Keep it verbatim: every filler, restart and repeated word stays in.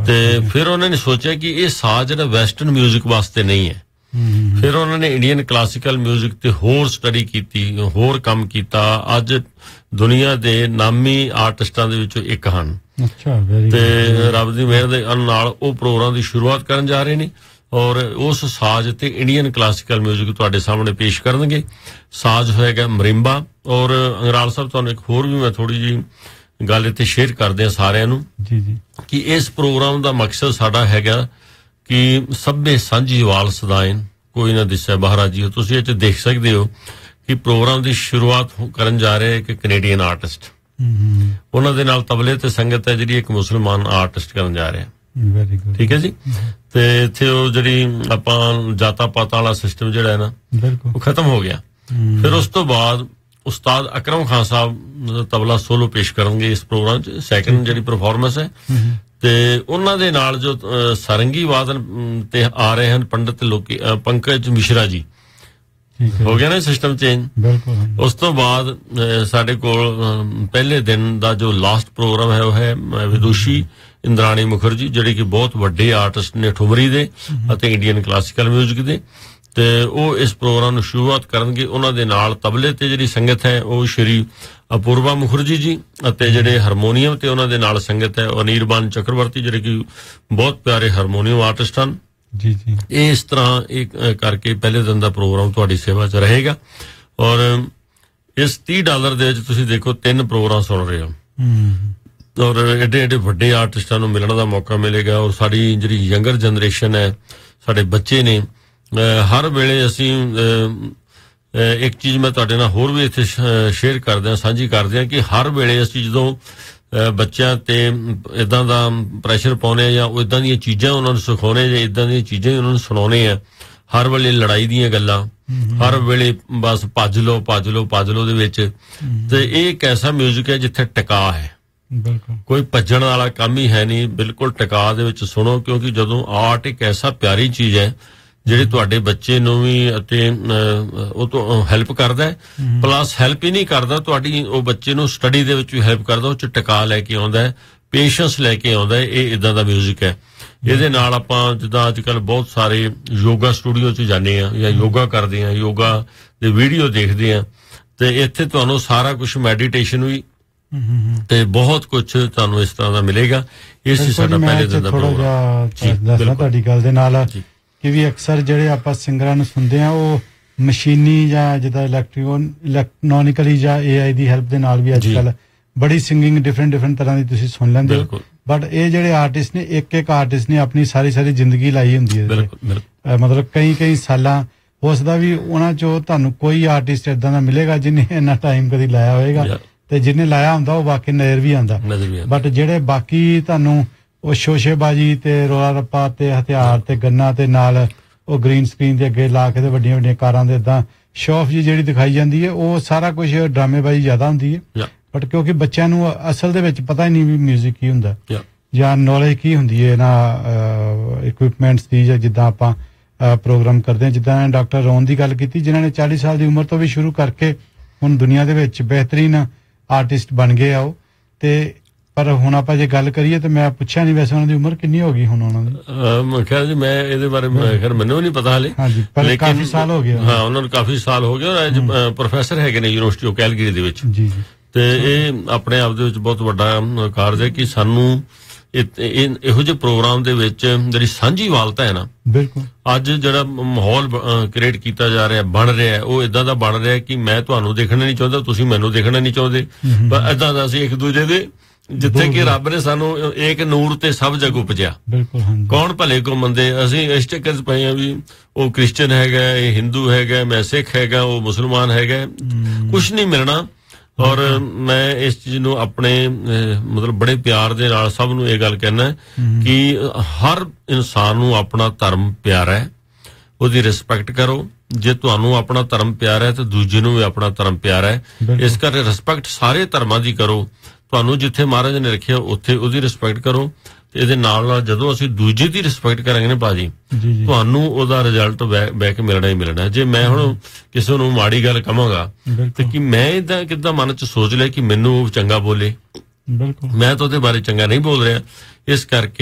ਤੇ ਫਿਰ ਉਹਨਾਂ ਨੇ ਸੋਚਿਆ ਕਿ ਇਹ ਸਾਜ਼ ਜਿਹੜਾ ਵੈਸਟਰਨ ਮਿਊਜ਼ਿਕ ਵਾਸਤੇ ਨਹੀਂ ਹੈ। ਫਿਰ ਉਹਨਾਂ ਨੇ ਇੰਡੀਅਨ ਕਲਾਸੀਕਲ ਮਿਊਜ਼ਿਕ ਤੇ ਹੋਰ ਸਟੱਡੀ ਕੀਤੀ, ਹੋਰ ਕੰਮ ਕੀਤਾ। ਅੱਜ ਦੁਨੀਆ ਦੇ ਨਾਮੀ ਆਰਟਿਸਟਾਂ ਦੇ ਵਿੱਚੋਂ ਇੱਕ ਹਨ। ਅੱਛਾ, ਵੈਰੀ ਤੇ ਰੱਬ ਦੀ ਮਿਹਰ ਦੇ ਨਾਲ ਉਹ ਪ੍ਰੋਗਰਾਮ ਦੀ ਸ਼ੁਰੂਆਤ ਕਰਨ ਜਾ ਰਹੇ ਨੇ ਔਰ ਉਸ ਸਾਜ਼ ਤੇ ਇੰਡੀਅਨ ਕਲਾਸੀਕਲ ਮਿਊਜ਼ਿਕ ਤੁਹਾਡੇ ਸਾਹਮਣੇ ਪੇਸ਼ ਕਰਨਗੇ। ਸਾਜ਼ ਹੋਏਗਾ ਮਰਿੰਬਾ। ਔਰ ਅੰਗਰਾਲ ਸਾਹਿਬ ਤੁਹਾਨੂੰ ਇੱਕ ਹੋਰ ਵੀ ਮੈਂ ਥੋੜੀ ਜੀ ਗੱਲ ਇੱਥੇ ਸ਼ੇਅਰ ਕਰਦੇ ਆ ਸਾਰਿਆਂ ਨੂੰ ਜੀ ਜੀ ਕਿ ਇਸ ਪ੍ਰੋਗਰਾਮ ਦਾ ਮਕਸਦ ਸਾਡਾ ਹੈਗਾ ਕਿ ਸਭੇ ਸਾਂਝੀ ਵਾਲ ਸਦਾਇਨ ਕੋਈ ਨਾ ਦਿਸੇ ਬਾਹਰਾ ਜੀ। ਤੁਸੀਂ ਇਹ 'ਚ ਦੇਖ ਸਕਦੇ ਹੋ ਕਿ ਪ੍ਰੋਗਰਾਮ ਦੀ ਸ਼ੁਰੂਆਤ ਕਰਨ ਜਾ ਰਹੇ ਇੱਕ ਕੈਨੇਡੀਅਨ ਆਰਟਿਸਟ, ਉਹਨਾਂ ਦੇ ਨਾਲ ਤਬਲੇ ਤੇ ਸੰਗਤ ਹੈ ਜਿਹੜੀ ਇੱਕ ਮੁਸਲਮਾਨ ਆਰਟਿਸਟ ਕਰਨ ਜਾ ਰਿਹਾ। ਵੈਰੀ ਗੁੱਡ, ਠੀਕ ਹੈ ਜੀ। ਤੇ ਇੱਥੇ ਉਹ ਜਿਹੜੀ ਆਪਾਂ ਜਾਤਾਂ ਪਾਤਾਂ ਵਾਲਾ ਸਿਸਟਮ ਜਿਹੜਾ ਹੈ ਨਾ ਬਿਲਕੁਲ ਉਹ ਖਤਮ ਹੋ ਗਿਆ। ਫਿਰ ਉਸ ਤੋਂ ਬਾਅਦ ਉਸਤਾਦ ਅਕਰਮ ਖਾਨ ਸਾਹਿਬ ਤਬਲਾ ਸੋਲੋ ਪੇਸ਼ ਕਰਨਗੇ ਇਸ ਪ੍ਰੋਗਰਾਮ 'ਚ, ਸੈਕੰਡ ਜਿਹੜੀ ਪਰਫਾਰਮੈਂਸ ਹੈ। ਤੇ ਉਹਨਾਂ ਦੇ ਨਾਲ ਜੋ ਸਾਰੰਗੀ ਵਾਦਨ ਤੇ ਆ ਰਹੇ ਹਨ ਪੰਡਿਤ ਲੋਕੀ ਪੰਕਜ ਮਿਸ਼ਰਾ ਜੀ। ਹੋ ਗਿਆ ਨਾ ਸਿਸਟਮ ਚੇਂਜ। ਬਿਲਕੁਲ। ਉਸ ਤੋਂ ਬਾਅਦ ਸਾਡੇ ਕੋਲ ਪਹਿਲੇ ਦਿਨ ਦਾ ਜੋ ਲਾਸਟ ਪ੍ਰੋਗਰਾਮ ਹੈ ਉਹ ਹੈ ਵਿਦੂਸ਼ੀ ਇੰਦਰਾਣੀ ਮੁਖਰਜੀ ਜਿਹੜੇ ਕਿ ਬਹੁਤ ਵੱਡੇ ਆਰਟਿਸਟ ਨੇ ਠੁਮਰੀ ਦੇ ਅਤੇ ਇੰਡੀਅਨ ਕਲਾਸੀਕਲ ਮਿਊਜ਼ਿਕ ਦੇ। ਤੇ ਉਹ ਇਸ ਪ੍ਰੋਗਰਾਮ ਨੂੰ ਸ਼ੁਰੂਆਤ ਕਰਨਗੇ। ਉਹਨਾਂ ਦੇ ਨਾਲ ਤਬਲੇ ਤੇ ਜਿਹੜੀ ਸੰਗਤ ਹੈ ਉਹ ਸ਼੍ਰੀ ਅਪੂਰਵਾ ਮੁਖਰਜੀ ਜੀ ਅਤੇ ਜਿਹੜੇ ਹਾਰਮੋਨੀਅਮ ਤੇ ਉਹਨਾਂ ਦੇ ਨਾਲ ਸੰਗਤ ਹੈ ਉਹ ਅਨੀਰਬਾਨ ਚੱਕਰਵਰਤੀ ਜਿਹੜੇ ਕਿ ਬਹੁਤ ਪਿਆਰੇ ਹਾਰਮੋਨੀਅਮ ਆਰਟਿਸਟ ਹਨ। ਜੀ ਜੀ ਇਹ ਇਸ ਤਰ੍ਹਾਂ ਇੱਕ ਕਰਕੇ ਪਹਿਲੇ ਦਿਨ ਦਾ ਪ੍ਰੋਗਰਾਮ ਤੁਹਾਡੀ ਸੇਵਾ 'ਚ ਰਹੇਗਾ। ਔਰ ਇਸ ਤੀਹ ਡਾਲਰ ਦੇ ਵਿੱਚ ਤੁਸੀਂ ਦੇਖੋ ਤਿੰਨ ਪ੍ਰੋਗਰਾਮ ਸੁਣ ਰਹੇ ਹੋ ਔਰ ਏਡੇ ਏਡੇ ਵੱਡੇ ਆਰਟਿਸਟਾਂ ਨੂੰ ਮਿਲਣ ਦਾ ਮੌਕਾ ਮਿਲੇਗਾ। ਔਰ ਸਾਡੀ ਜਿਹੜੀ ਯੰਗਰ ਜਨਰੇਸ਼ਨ ਹੈ, ਸਾਡੇ ਬੱਚੇ ਨੇ, ਹਰ ਵੇਲੇ ਅਸੀਂ ਇੱਕ ਚੀਜ਼ ਮੈਂ ਤੁਹਾਡੇ ਨਾਲ ਹੋਰ ਵੀ ਇੱਥੇ ਸ਼ੇਅਰ ਕਰਦੇ ਹਾਂ, ਸਾਂਝੀ ਕਰਦੇ ਹਾਂ ਕਿ ਹਰ ਵੇਲੇ ਅਸੀਂ ਜਦੋਂ ਬੱਚਿਆਂ ਤੇ ਇਦਾਂ ਦਾ ਪ੍ਰੈਸ਼ਰ ਪਾਉਨੇ ਆ ਜਾਂ ਉਹ ਇਦਾਂ ਦੀਆਂ ਚੀਜ਼ਾਂ ਉਹਨਾਂ ਨੂੰ ਸਿਖਾਉਣੇ ਜਾਂ ਇਦਾਂ ਦੀਆਂ ਚੀਜ਼ਾਂ ਉਹਨਾਂ ਨੂੰ ਸੁਣਾਉਣੇ ਆ, ਹਰ ਵੇਲੇ ਲੜਾਈ ਦੀਆਂ ਗੱਲਾਂ, ਹਰ ਵੇਲੇ ਬਸ ਭੱਜ ਲਓ ਭੱਜ ਲਓ ਭੱਜ ਲਓ ਦੇ ਵਿੱਚ। ਤੇ ਇਹ ਇੱਕ ਐਸਾ ਮਿਊਜ਼ਿਕ ਹੈ ਜਿੱਥੇ ਟਿਕਾ ਹੈ, ਬਿਲਕੁਲ ਕੋਈ ਭੱਜਣ ਵਾਲਾ ਕੰਮ ਹੀ ਹੈ ਨਹੀਂ, ਬਿਲਕੁਲ ਟਿਕਾ ਦੇ ਵਿੱਚ ਸੁਣੋ। ਕਿਉਂਕਿ ਜਦੋਂ ਆਰਟ ਇੱਕ ਐਸਾ ਪਿਆਰੀ ਚੀਜ਼ ਹੈ ਜਿਹੜੇ ਤੁਹਾਡੇ ਬੱਚੇ ਨੂੰ ਵੀ ਅਤੇ ਉਹ ਤੋਂ ਹੈਲਪ ਕਰਦਾ ਹੈ, ਪਲੱਸ ਹੈਲਪ ਹੀ ਨਹੀਂ ਕਰਦਾ ਤੁਹਾਡੀ ਉਹ ਬੱਚੇ ਨੂੰ ਸਟੱਡੀ ਦੇ ਵਿੱਚ ਵੀ ਹੈਲਪ ਕਰਦਾ, ਉਹ 'ਚ ਟਿਕਾ ਲੈ ਕੇ ਆਉਂਦਾ ਹੈ, ਪੇਸ਼ੈਂਸ ਲੈ ਕੇ ਆਉਂਦਾ ਹੈ। ਇਹ ਇਦਾਂ ਦਾ ਮਿਊਜ਼ਿਕ ਹੈ। ਇਹਦੇ ਨਾਲ ਆਪਾਂ ਜਿੱਦਾਂ ਅੱਜ ਕੱਲ੍ਹ ਬਹੁਤ ਸਾਰੇ ਯੋਗਾ ਸਟੂਡੀਓ 'ਚ ਜਾਂਦੇ ਆ ਜਾਂ ਯੋਗਾ ਕਰਦੇ ਆ, ਯੋਗਾ ਦੇ ਵੀਡੀਓ ਦੇਖਦੇ ਆ, ਤੇ ਇੱਥੇ ਤੁਹਾਨੂੰ ਸਾਰਾ ਕੁਛ ਮੈਡੀਟੇਸ਼ਨ ਵੀ ਤੇ ਬਹੁਤ ਕੁਛ ਤੁਹਾਨੂੰ ਇਸ ਤਰ੍ਹਾਂ ਦਾ ਮਿਲੇਗਾ। ਇਸ ਹੀ ਸਾਡਾ ਪਹਿਲੇ ਦਿਨ ਦਾ ਪ੍ਰੋਗਰਾਮ। ਦੱਸਣਾ ਤੁਹਾਡੀ ਗੱਲ ਦੇ ਨਾਲ ਕਿ ਵੀ ਅਕਸਰ ਜਿਹੜੇ ਆਪਾਂ ਸਿੰਗਰਾਂ ਨੂੰ ਸੁਣਦੇ ਆ ਉਹ ਮਸ਼ੀਨੀ ਜਾਂ ਜਿੱਦਾਂ ਇਲੈਕਟ੍ਰੀਕਨ ਇਲੈਕਟ੍ਰੋਨਿਕਲੀ ਜਾਂ ਏ ਆਈ ਦੀ ਹੈਲਪ ਦੇ ਨਾਲ ਵੀ ਅੱਜ ਕੱਲ੍ਹ ਬੜੀ ਸਿੰਗਿੰਗ ਡਿਫਰੈਂਟ ਡਿਫਰੈਂਟ ਤਰ੍ਹਾਂ ਦੀ ਤੁਸੀਂ ਸੁਣ ਲੈਂਦੇ ਹੋ। ਬਟ ਇਹ ਜਿਹੜੇ ਆਰਟਿਸਟ ਨੇ ਇੱਕ ਇੱਕ ਆਰਟਿਸਟ ਨੇ ਆਪਣੀ ਸਾਰੀ ਸਾਰੀ ਜ਼ਿੰਦਗੀ ਲਾਈ ਹੁੰਦੀ ਹੈ, ਮਤਲਬ ਕਈ ਕਈ ਸਾਲਾਂ ਹੋ ਸਕਦਾ ਵੀ ਉਹਨਾਂ 'ਚੋਂ ਤੁਹਾਨੂੰ ਕੋਈ ਆਰਟਿਸਟ ਏਦਾਂ ਦਾ ਮਿਲੇਗਾ ਜਿਹਨੇ ਇੰਨਾ ਟਾਈਮ ਕਦੀ ਲਾਇਆ ਹੋਏਗਾ ਤੇ ਜਿਹਨੇ ਲਾਇਆ ਹੁੰਦਾ ਉਹ ਵਾਕਈ ਨਜ਼ਰ ਵੀ ਆਉਂਦਾ। ਬਟ ਜਿਹੜੇ ਬਾਕੀ ਤੁਹਾਨੂੰ ਉਹ ਸ਼ੋਸ਼ੇਬਾਜੀ ਤੇ ਰੋਲਾ ਰੱਪਾ ਤੇ ਹਥਿਆਰ ਤੇ ਗੰਨਾ ਤੇ ਨਾਲ ਉਹ ਗ੍ਰੀਨ ਸਕਰੀਨ ਦੇ ਅੱਗੇ ਲਾ ਕੇ ਤੇ ਵੱਡੀਆਂ ਵੱਡੀਆਂ ਕਾਰਾਂ ਦੇ ਏਦਾਂ ਸ਼ੋ ਆਫ ਜੀ ਜਿਹੜੀ ਦਿਖਾਈ ਜਾਂਦੀ ਹੈ, ਉਹ ਸਾਰਾ ਕੁਝ ਡਰਾਮੇਬਾਜ਼ੀ ਜ਼ਿਆਦਾ ਹੁੰਦੀ ਹੈ। ਬਟ ਕਿਉਂਕਿ ਬੱਚਿਆਂ ਨੂੰ ਅਸਲ ਦੇ ਵਿੱਚ ਪਤਾ ਹੀ ਨਹੀਂ ਵੀ ਮਿਊਜ਼ਿਕ ਕੀ ਹੁੰਦਾ ਜਾਂ ਨੌਲੇਜ ਕੀ ਹੁੰਦੀ ਹੈ ਇਹਨਾਂ ਇਕਵਿਪਮੈਂਟਸ ਦੀ, ਜਾਂ ਜਿੱਦਾਂ ਆਪਾਂ ਪ੍ਰੋਗਰਾਮ ਕਰਦੇ ਹਾਂ, ਜਿੱਦਾਂ ਡਾਕਟਰ ਰੋਨ ਦੀ ਗੱਲ ਕੀਤੀ ਜਿਨ੍ਹਾਂ ਨੇ ਚਾਲੀ ਸਾਲ ਦੀ ਉਮਰ ਤੋਂ ਵੀ ਸ਼ੁਰੂ ਕਰਕੇ ਹੁਣ ਦੁਨੀਆ ਦੇ ਵਿੱਚ ਬਿਹਤਰੀਨ ਆਰਟਿਸਟ ਬਣ ਗਏ ਆ ਉਹ। ਤੇ ਪਰ ਹੁਣ ਆਪਾਂ ਜੇ ਗੱਲ ਕਰੀਏ ਤੇ ਮੈਂ ਪੁੱਛਿਆ ਨਹੀਂ ਵੈਸੇ ਉਹਨਾਂ ਦੀ ਉਮਰ ਕਿੰਨੀ ਹੋ ਗਈ ਹੁਣ ਉਹਨਾਂ ਦੀ? ਮੈਂ ਖਿਆਲ ਜੀ ਮੈਂ ਇਹਦੇ ਬਾਰੇ ਖੈਰ ਮੈਨੂੰ ਨਹੀਂ ਪਤਾ ਹਾਲੇ, ਪਰ ਕਾਫੀ ਸਾਲ ਹੋ ਗਏ। ਹਾਂ, ਉਹਨਾਂ ਨੂੰ ਕਾਫੀ ਸਾਲ ਹੋ ਗਏ ਔਰ ਪ੍ਰੋਫੈਸਰ ਹੈਗੇ ਨੇ ਯੂਨੀਵਰਸਿਟੀ ਆਫ ਕੈਲਗਰੀ ਦੇ ਵਿੱਚ। ਜੀ ਜੀ। ਤੇ ਇਹ ਆਪਣੇ ਆਪ ਦੇ ਵਿੱਚ ਬਹੁਤ ਵੱਡਾ ਕਾਰਜ ਹੈ ਕਿ ਸਾਨੂੰ ਇਹੋ ਜਿਹੇ ਪ੍ਰੋਗਰਾਮ ਦੇ ਵਿੱਚ ਜਿਹੜੀ ਸਾਂਝੀ ਵਾਲਤਾ ਹੈ ਨਾ, ਬਿਲਕੁਲ ਅੱਜ ਜਿਹੜਾ ਮਾਹੌਲ ਕ੍ਰੀਏਟ ਕੀਤਾ ਜਾ ਰਿਹਾ ਬਣ ਰਿਹਾ ਉਹ ਇਦਾਂ ਦਾ ਬਣ ਰਿਹਾ ਕਿ ਮੈਂ ਤੁਹਾਨੂੰ ਦੇਖਣਾ ਨਹੀਂ ਚਾਹੁੰਦਾ, ਤੁਸੀਂ ਮੈਨੂੰ ਦੇਖਣਾ ਨਹੀਂ ਚਾਹੁੰਦੇ, ਪਰ ਇਦਾਂ ਦਾ ਅਸੀਂ ਇੱਕ ਦੂਜੇ ਦੇ ਜਿੱਥੇ ਕਿ ਰੱਬ ਨੇ ਸਾਨੂੰ ਏਕ ਨੂਰ ਤੇ ਸਭ ਜਗ ਉਪਜਿਆ, ਕੌਣ ਭਲੇ ਕੋ ਮੰਦੇ। ਅਸੀਂ ਇਸ ਚੱਕਰ 'ਚ ਪਏ ਆ ਵੀ ਉਹ ਕ੍ਰਿਸਚਨ ਹੈਗਾ, ਇਹ ਹਿੰਦੂ ਹੈਗਾ, ਮੈਂ ਸਿੱਖ ਹੈਗਾ, ਉਹ ਮੁਸਲਮਾਨ ਹੈਗਾ, ਕੁਛ ਨਹੀਂ ਮਿਲਣਾ। ਔਰ ਮੈਂ ਇਸ ਚੀਜ਼ ਨੂੰ ਆਪਣੇ ਮਤਲਬ ਬੜੇ ਪਿਆਰ ਦੇ ਨਾਲ ਸਭ ਨੂੰ ਇਹ ਗੱਲ ਕਹਿਣਾ ਕਿ ਹਰ ਇਨਸਾਨ ਨੂੰ ਆਪਣਾ ਧਰਮ ਪਿਆਰਾ ਹੈ, ਉਹਦੀ ਰਿਸਪੈਕਟ ਕਰੋ। ਜੇ ਤੁਹਾਨੂੰ ਆਪਣਾ ਧਰਮ ਪਿਆਰਾ ਹੈ ਤਾਂ ਦੂਜੇ ਨੂੰ ਵੀ ਆਪਣਾ ਧਰਮ ਪਿਆਰਾ ਹੈ, ਇਸ ਕਰਕੇ ਰਿਸਪੈਕਟ ਸਾਰੇ ਧਰਮਾਂ ਦੀ ਕਰੋ। ਤੁਹਾਨੂੰ ਜਿੱਥੇ ਮਹਾਰਾਜ ਨੇ ਰੱਖਿਆ ਉੱਥੇ ਉਹਦੀ ਰਿਸਪੈਕਟ ਕਰੋ। ਤੇ ਇਹਦੇ ਨਾਲ ਨਾਲ ਜਦੋਂ ਅਸੀਂ ਦੂਜੇ ਦੀ ਰਿਸਪੈਕਟ ਕਰਾਂਗੇ ਨਾ ਭਾਜੀ, ਤੁਹਾਨੂੰ ਉਹਦਾ ਰਿਜ਼ਲਟ ਬੈਕ ਮਿਲਣਾ ਹੀ ਮਿਲਣਾ। ਜੇ ਮੈਂ ਹੁਣ ਕਿਸੇ ਨੂੰ ਮਾੜੀ ਗੱਲ ਕਵਾਂਗਾ ਤੇ ਕਿ ਮੈਂ ਏਦਾਂ ਕਿੱਦਾਂ ਮਨ 'ਚ ਸੋਚ ਲਿਆ ਕਿ ਮੈਨੂੰ ਚੰਗਾ ਬੋਲੇ, ਮੈਂ ਤਾਂ ਉਹਦੇ ਬਾਰੇ ਚੰਗਾ ਨਹੀਂ ਬੋਲ ਰਿਹਾ। ਇਸ ਕਰਕੇ